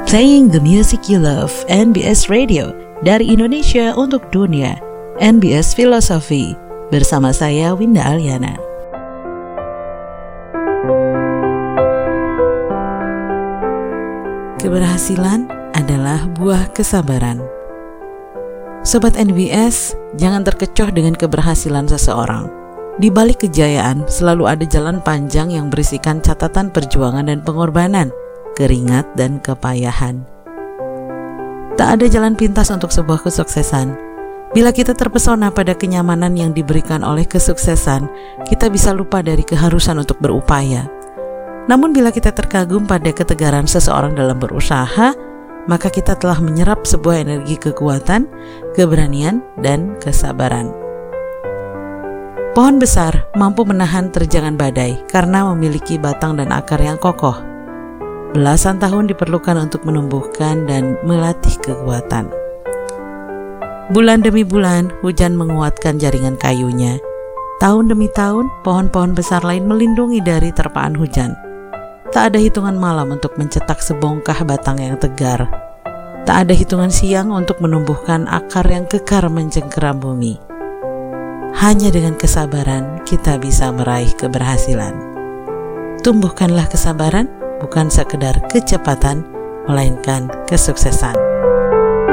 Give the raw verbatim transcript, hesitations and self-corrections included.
Playing the music you love, N B S Radio, dari Indonesia untuk dunia, N B S Filosofi, bersama saya Winda Aliana. Keberhasilan adalah buah kesabaran. Sobat N B S, jangan terkecoh dengan keberhasilan seseorang. Di balik kejayaan selalu ada jalan panjang yang berisikan catatan perjuangan dan pengorbanan, keringat dan kepayahan. Tak ada jalan pintas untuk sebuah kesuksesan. Bila kita terpesona pada kenyamanan yang diberikan oleh kesuksesan, kita bisa lupa dari keharusan untuk berupaya. Namun bila kita terkagum pada ketegaran seseorang dalam berusaha, maka kita telah menyerap sebuah energi kekuatan, keberanian, dan kesabaran. Pohon besar mampu menahan terjangan badai karena memiliki batang dan akar yang kokoh. Belasan tahun diperlukan untuk menumbuhkan dan melatih kekuatan. Bulan demi bulan, hujan menguatkan jaringan kayunya. Tahun demi tahun, pohon-pohon besar lain melindungi dari terpaan hujan. Tak ada hitungan malam untuk mencetak sebongkah batang yang tegar. Tak ada hitungan siang untuk menumbuhkan akar yang kekar mencengkeram bumi. Hanya dengan kesabaran kita bisa meraih keberhasilan. Tumbuhkanlah kesabaran, bukan sekedar kecepatan, melainkan kesuksesan.